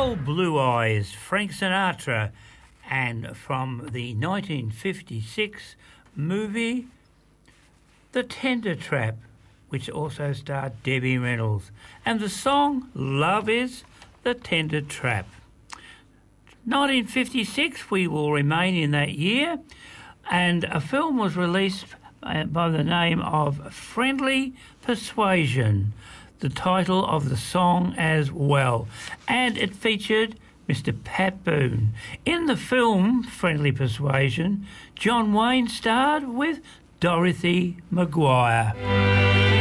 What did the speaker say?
Old Blue Eyes, Frank Sinatra, and from the 1956 movie The Tender Trap, which also starred Debbie Reynolds, and the song Love Is the Tender Trap. 1956, we will remain in that year, and a film was released by the name of Friendly Persuasion, the title of the song as well, and it featured Mr. Pat Boone. In the film Friendly Persuasion, John Wayne starred with Dorothy Maguire.